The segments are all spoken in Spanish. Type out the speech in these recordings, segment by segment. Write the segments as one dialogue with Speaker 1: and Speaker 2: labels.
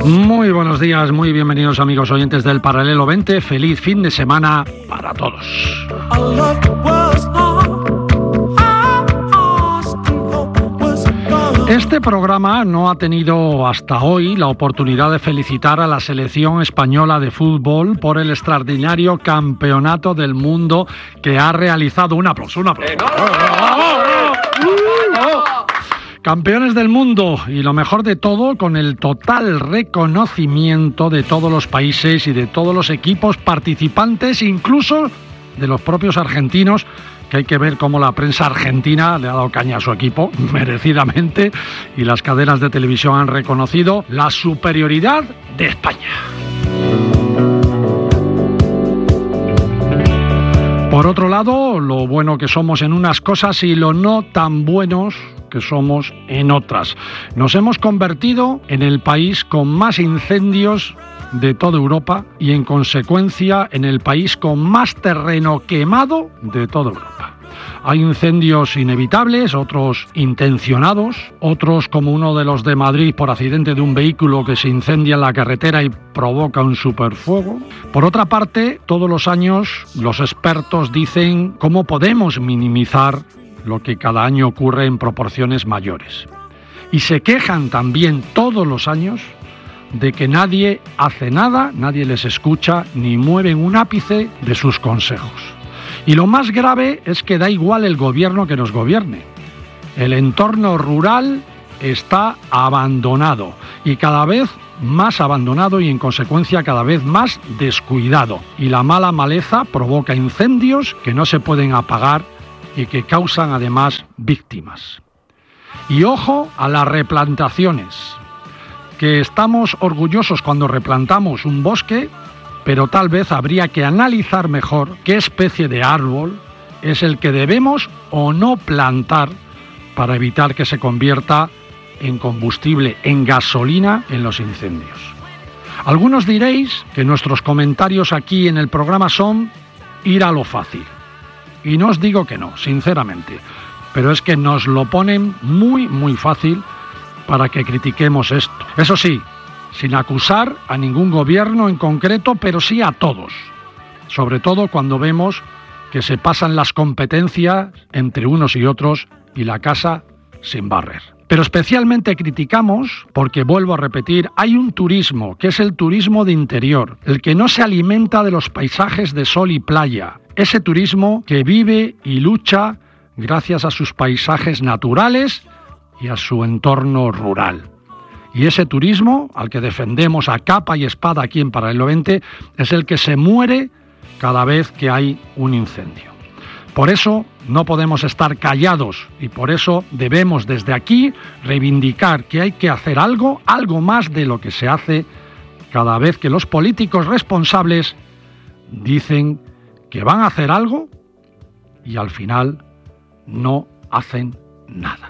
Speaker 1: Muy buenos días, muy bienvenidos amigos oyentes del Paralelo 20. Feliz fin de semana para todos. Este programa no ha tenido hasta hoy la oportunidad de felicitar a la selección española de fútbol por el extraordinario campeonato del mundo que ha realizado. Un aplauso. Campeones del mundo y lo mejor de todo, con el total reconocimiento de todos los países y de todos los equipos participantes, incluso de los propios argentinos, que hay que ver cómo la prensa argentina le ha dado caña a su equipo, merecidamente, y las cadenas de televisión han reconocido la superioridad de España. Por otro lado, lo bueno que somos en unas cosas y lo no tan buenos que somos en otras. Nos hemos convertido en el país con más incendios de toda Europa y, en consecuencia, en el país con más terreno quemado de toda Europa. Hay incendios inevitables, otros intencionados, otros como uno de los de Madrid por accidente de un vehículo que se incendia en la carretera y provoca un superfuego. Por otra parte, todos los años los expertos dicen cómo podemos minimizar lo que cada año ocurre en proporciones mayores. Y se quejan también todos los años de que nadie hace nada, nadie les escucha ni mueven un ápice de sus consejos. Y lo más grave es que da igual el gobierno que nos gobierne. El entorno rural está abandonado y cada vez más abandonado y en consecuencia cada vez más descuidado. Y la mala maleza provoca incendios que no se pueden apagar y que causan además víctimas. Y ojo a las replantaciones, que estamos orgullosos cuando replantamos un bosque, pero tal vez habría que analizar mejor qué especie de árbol es el que debemos o no plantar para evitar que se convierta en combustible, en gasolina en los incendios. Algunos diréis que nuestros comentarios aquí en el programa son ir a lo fácil. Y no os digo que no, sinceramente, pero es que nos lo ponen muy, muy fácil para que critiquemos esto. Eso sí, sin acusar a ningún gobierno en concreto, pero sí a todos. Sobre todo cuando vemos que se pasan las competencias entre unos y otros y la casa sin barrer. Pero especialmente criticamos porque, vuelvo a repetir, hay un turismo, que es el turismo de interior, el que no se alimenta de los paisajes de sol y playa. Ese turismo que vive y lucha gracias a sus paisajes naturales y a su entorno rural. Y ese turismo, al que defendemos a capa y espada aquí en Paralelo 20, es el que se muere cada vez que hay un incendio. Por eso no podemos estar callados y por eso debemos desde aquí reivindicar que hay que hacer algo más de lo que se hace cada vez que los políticos responsables dicen que van a hacer algo y al final no hacen nada.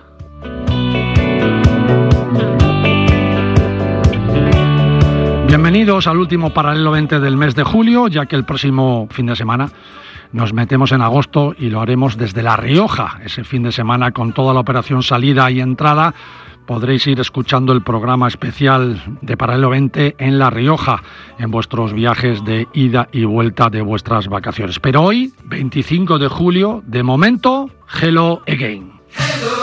Speaker 1: Bienvenidos al último Paralelo 20 del mes de julio, ya que el próximo fin de semana nos metemos en agosto y lo haremos desde La Rioja. Ese fin de semana, con toda la operación salida y entrada, podréis ir escuchando el programa especial de Paralelo 20 en La Rioja, en vuestros viajes de ida y vuelta de vuestras vacaciones. Pero hoy, 25 de julio, de momento, hello again.